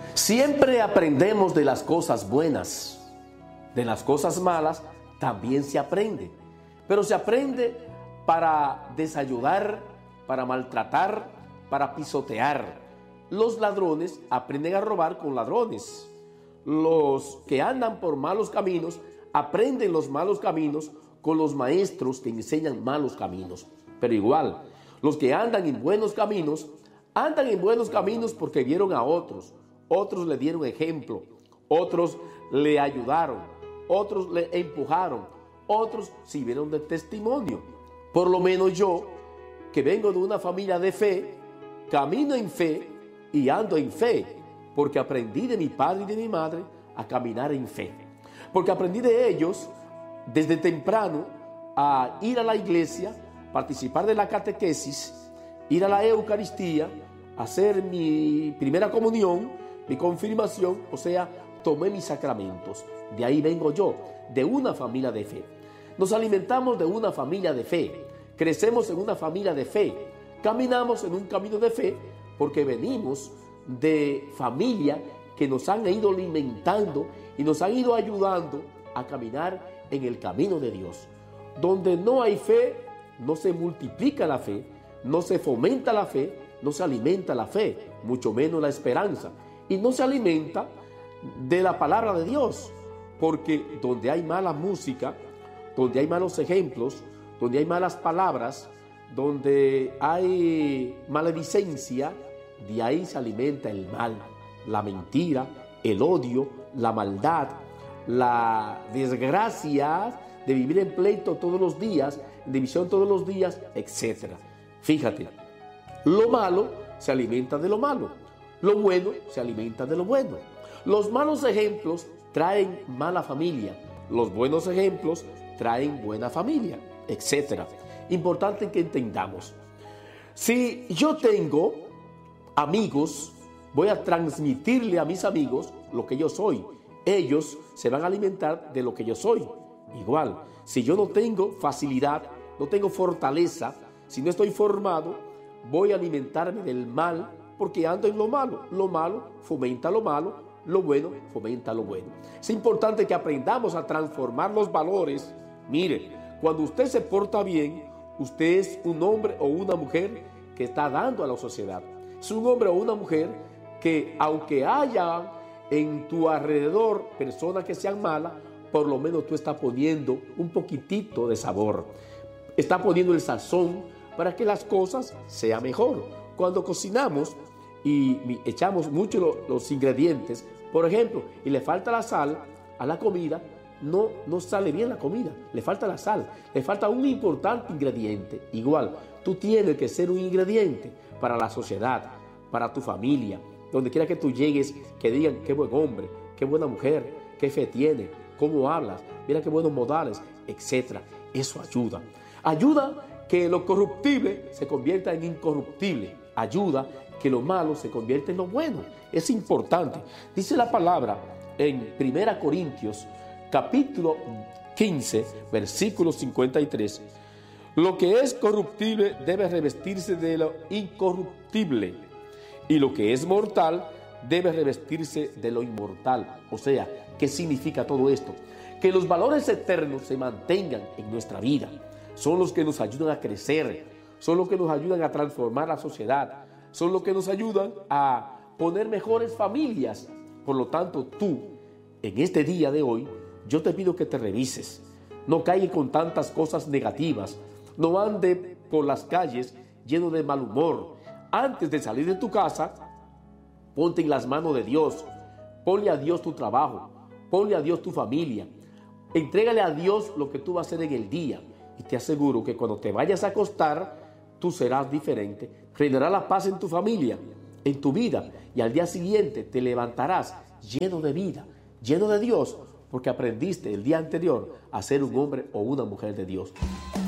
Siempre aprendemos de las cosas buenas. De las cosas malas también se aprende. Pero se aprende para desayudar, para maltratar, para pisotear. Los ladrones aprenden a robar con ladrones. Los que andan por malos caminos aprenden los malos caminos con los maestros que enseñan malos caminos. Pero igual, los que andan en buenos caminos porque vieron a otros. Otros le dieron ejemplo, otros le ayudaron, otros le empujaron, otros sirvieron de testimonio. Por lo menos yo, que vengo de una familia de fe, camino en fe y ando en fe, porque aprendí de mi padre y de mi madre a caminar en fe. Porque aprendí de ellos desde temprano a ir a la iglesia, participar de la catequesis, ir a la Eucaristía, hacer mi primera comunión, mi confirmación, o sea, tomé mis sacramentos. De ahí vengo yo, de una familia de fe. Nos alimentamos de una familia de fe, crecemos en una familia de fe, caminamos en un camino de fe porque venimos de familia que nos han ido alimentando y nos han ido ayudando a caminar en el camino de Dios. Donde no hay fe, no se multiplica la fe, no se fomenta la fe, no se alimenta la fe, mucho menos la esperanza. Y no se alimenta de la palabra de Dios, porque donde hay mala música, donde hay malos ejemplos, donde hay malas palabras, donde hay maledicencia, de ahí se alimenta el mal, la mentira, el odio, la maldad, la desgracia de vivir en pleito todos los días, en división todos los días, etc. Fíjate, lo malo se alimenta de lo malo. Lo bueno se alimenta de lo bueno. Los malos ejemplos traen mala familia. Los buenos ejemplos traen buena familia, etc. Importante que entendamos. Si yo tengo amigos, voy a transmitirle a mis amigos lo que yo soy. Ellos se van a alimentar de lo que yo soy. Igual, si yo no tengo facilidad, no tengo fortaleza, si no estoy formado, voy a alimentarme del mal porque ando en lo malo fomenta lo malo, lo bueno fomenta lo bueno. Es importante que aprendamos a transformar los valores. Mire, cuando usted se porta bien, usted es un hombre o una mujer que está dando a la sociedad. Es un hombre o una mujer que, aunque haya en tu alrededor personas que sean malas, por lo menos tú estás poniendo un poquitito de sabor. Estás poniendo el sazón para que las cosas sean mejor. Cuando cocinamos y echamos mucho los ingredientes, por ejemplo, y le falta la sal a la comida, no sale bien la comida, le falta la sal, le falta un importante ingrediente. Igual, tú tienes que ser un ingrediente para la sociedad, para tu familia, donde quiera que tú llegues, que digan qué buen hombre, qué buena mujer, qué fe tiene, cómo hablas, mira qué buenos modales, etc. Eso ayuda. Ayuda que lo corruptible se convierta en incorruptible. Ayuda que lo malo se convierta en lo bueno. Es importante. Dice la palabra en 1 Corintios, capítulo 15, versículo 53. Lo que es corruptible debe revestirse de lo incorruptible, y lo que es mortal debe revestirse de lo inmortal. O sea, ¿qué significa todo esto? Que los valores eternos se mantengan en nuestra vida. Son los que nos ayudan a crecer, son los que nos ayudan a transformar la sociedad, son los que nos ayudan a poner mejores familias. Por lo tanto, tú, en este día de hoy, yo te pido que te revises. No caigas con tantas cosas negativas. No ande por las calles lleno de mal humor. Antes de salir de tu casa, ponte en las manos de Dios. Ponle a Dios tu trabajo. Ponle a Dios tu familia. Entrégale a Dios lo que tú vas a hacer en el día. Y te aseguro que cuando te vayas a acostar, tú serás diferente. Reinará la paz en tu familia, en tu vida. Y al día siguiente te levantarás lleno de vida, lleno de Dios, porque aprendiste el día anterior a ser un hombre o una mujer de Dios.